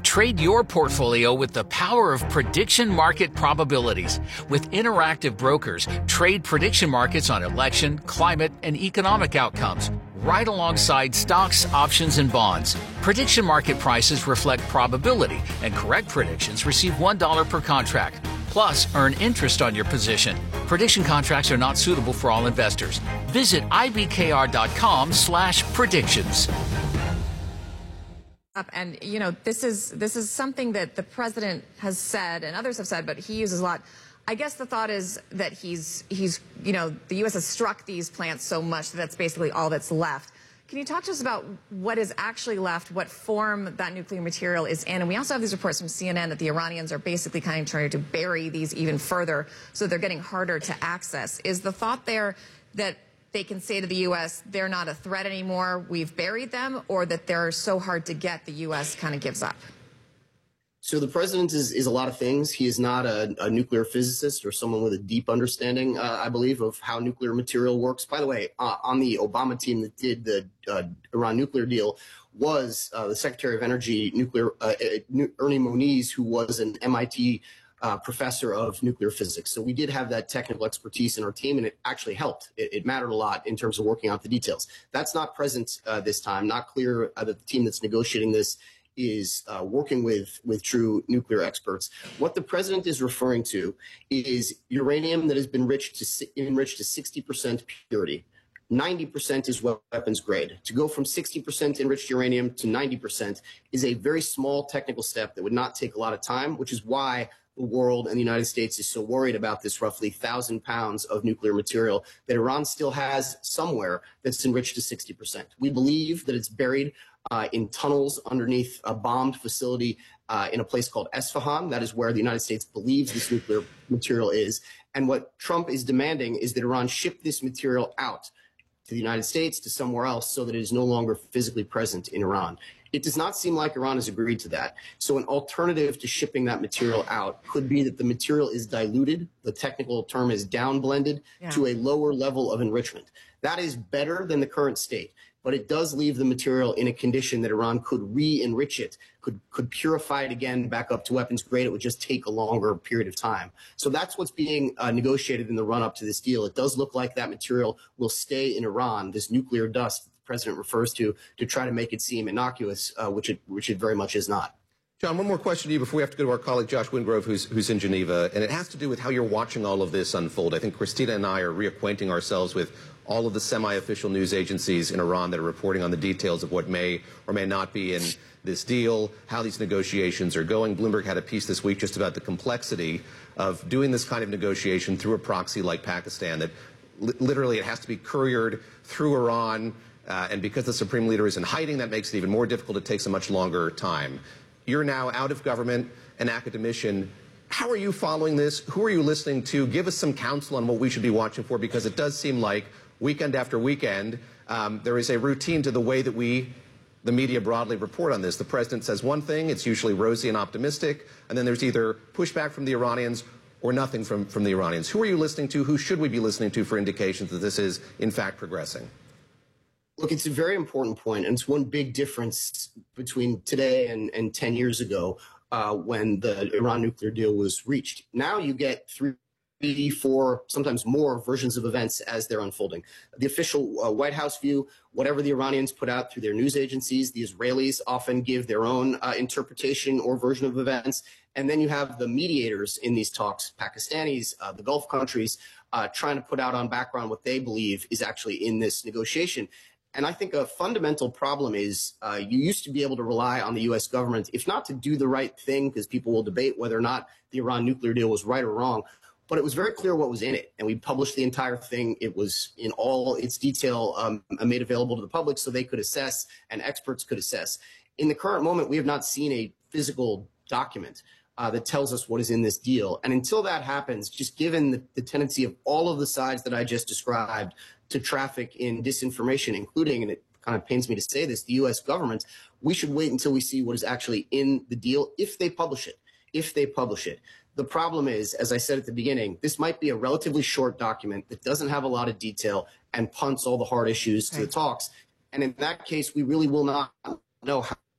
Trade your portfolio with the power of prediction market probabilities. With Interactive Brokers, trade prediction markets on election, climate, and economic outcomes, right alongside stocks, options, and bonds. Prediction market prices reflect probability, and correct predictions receive $1 per contract. Plus, earn interest on your position. Prediction contracts are not suitable for all investors. Visit ibkr.com/predictions. And, you know, this is something that the president has said and others have said, but he uses a lot. I guess the thought is that he's you know, the U.S. has struck these plants so much that that's basically all that's left. Can you talk to us about what is actually left, what form that nuclear material is in? And we also have these reports from CNN that the Iranians are basically kind of trying to bury these even further, so they're getting harder to access. Is the thought there that they can say to the U.S., they're not a threat anymore, we've buried them, or that they're so hard to get the U.S. kind of gives up? So the president is a lot of things. He is not a nuclear physicist or someone with a deep understanding, I believe, of how nuclear material works. By the way, on the Obama team that did the Iran nuclear deal was the Secretary of Energy, Ernie Moniz, who was an MIT professor of nuclear physics. So we did have that technical expertise in our team, and it actually helped. It mattered a lot in terms of working out the details. That's not present this time. Not clear that the team that's negotiating this is working with true nuclear experts. What the president is referring to is uranium that has been enriched to 60% purity. 90% is weapons grade. To go from 60% enriched uranium to 90% is a very small technical step that would not take a lot of time, which is why the world and the United States is so worried about this roughly 1,000 pounds of nuclear material that Iran still has somewhere that's enriched to 60%. We believe that it's buried in tunnels underneath a bombed facility in a place called Esfahan. That is where the United States believes this nuclear material is. And what Trump is demanding is that Iran ship this material out to the United States, to somewhere else, so that it is no longer physically present in Iran. It does not seem like Iran has agreed to that. So an alternative to shipping that material out could be that the material is diluted. The technical term is downblended to a lower level of enrichment. That is better than the current state, but it does leave the material in a condition that Iran could re-enrich it, could purify it again back up to weapons grade. It would just take a longer period of time. So that's what's being negotiated in the run-up to this deal. It does look like that material will stay in Iran, this nuclear dust that the president refers to try to make it seem innocuous, which it very much is not. John, one more question to you before we have to go to our colleague Josh Wingrove, who's in Geneva, and it has to do with how you're watching all of this unfold. I think Christina and I are reacquainting ourselves with all of the semi-official news agencies in Iran that are reporting on the details of what may or may not be in this deal, how these negotiations are going. Bloomberg had a piece this week just about the complexity of doing this kind of negotiation through a proxy like Pakistan, that literally it has to be couriered through Iran, and because the supreme leader is in hiding, that makes it even more difficult. It takes a much longer time. You're now out of government, an academician. How are you following this? Who are you listening to? Give us some counsel on what we should be watching for, because it does seem like weekend after weekend, there is a routine to the way that the media broadly report on this. The president says one thing, it's usually rosy and optimistic, and then there's either pushback from the Iranians or nothing from the Iranians. Who are you listening to? Who should we be listening to for indications that this is, in fact, progressing? Look, it's a very important point, and it's one big difference between today and 10 years ago when the Iran nuclear deal was reached. Now you get 3, 4, sometimes more versions of events as they're unfolding. The official White House view, whatever the Iranians put out through their news agencies, the Israelis often give their own interpretation or version of events. And then you have the mediators in these talks, Pakistanis, the Gulf countries, trying to put out on background what they believe is actually in this negotiation. And I think a fundamental problem is you used to be able to rely on the U.S. government, if not to do the right thing, because people will debate whether or not the Iran nuclear deal was right or wrong, but it was very clear what was in it. And we published the entire thing. It was in all its detail made available to the public so they could assess and experts could assess. In the current moment, we have not seen a physical document that tells us what is in this deal. And until that happens, just given the tendency of all of the sides that I just described to traffic in disinformation, including, and it kind of pains me to say this, the U.S. government, we should wait until we see what is actually in the deal if they publish it. If they publish it. The problem is, as I said at the beginning, this might be a relatively short document that doesn't have a lot of detail and punts all the hard issues to the talks. And in that case, we really will not know how